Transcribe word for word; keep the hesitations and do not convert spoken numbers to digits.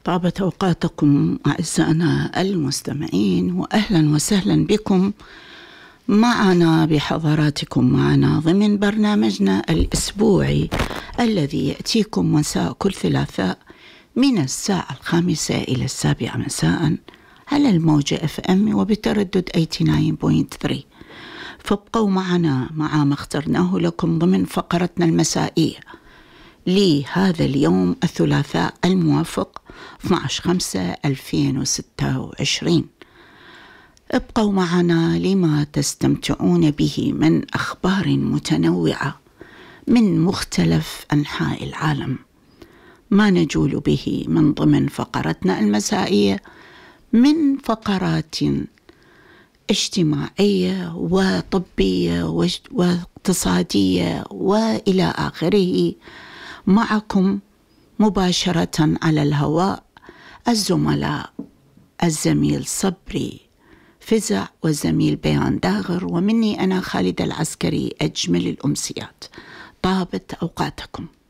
طابت أوقاتكم أعزائنا المستمعين، وأهلا وسهلا بكم معنا بحضراتكم معنا ضمن برنامجنا الأسبوعي الذي يأتيكم مساء كل ثلاثاء من الساعة الخامسة إلى السابعة مساء على الموجة اف ام وبتردد ثمانية وثمانين فاصلة ثلاثة. فابقوا معنا مع ما اخترناه لكم ضمن فقرتنا المسائية لهذا اليوم الثلاثاء الموافق اثني عشر خمسة ألفين وستة وعشرين. ابقوا معنا لما تستمتعون به من أخبار متنوعة من مختلف أنحاء العالم، ما نجول به من ضمن فقرتنا المسائية من فقرات اجتماعية وطبية واقتصادية وإلى آخره. معكم مباشرة على الهواء الزملاء الزميل صبري فزع والزميل بيان داغر، ومني أنا خالد العسكري. أجمل الأمسيات، طابت أوقاتكم.